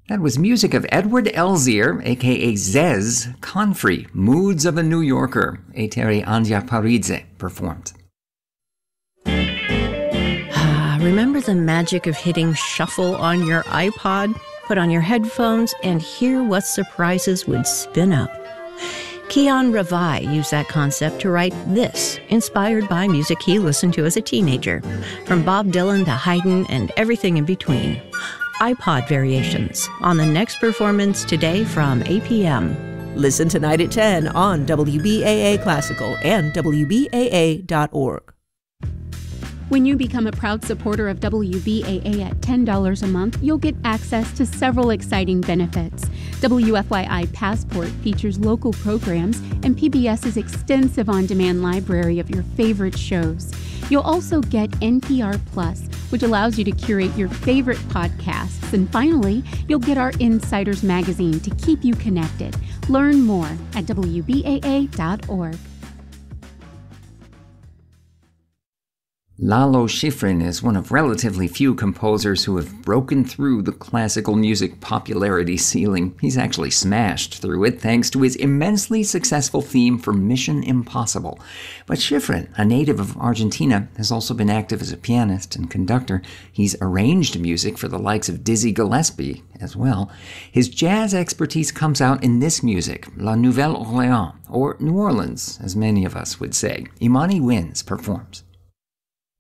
That was music of Edward Elzier, a.k.a. Zez Confrey, Moods of a New Yorker, Eteri Andia Paridze, performed. Remember the magic of hitting shuffle on your iPod? Put on your headphones and hear what surprises would spin up. Keon Ravai used that concept to write this, inspired by music he listened to as a teenager, from Bob Dylan to Haydn and everything in between. iPod Variations, on the next performance today from 8 p.m. Listen tonight at 10 on WBAA Classical and WBAA.org. When you become a proud supporter of WBAA at $10 a month, you'll get access to several exciting benefits. WFYI Passport features local programs and PBS's extensive on-demand library of your favorite shows. You'll also get NPR Plus, which allows you to curate your favorite podcasts. And finally, you'll get our Insiders magazine to keep you connected. Learn more at WBAA.org. Lalo Schifrin is one of relatively few composers who have broken through the classical music popularity ceiling. He's actually smashed through it thanks to his immensely successful theme for Mission Impossible. But Schifrin, a native of Argentina, has also been active as a pianist and conductor. He's arranged music for the likes of Dizzy Gillespie as well. His jazz expertise comes out in this music, La Nouvelle Orléans, or New Orleans, as many of us would say. Imani Winds performs.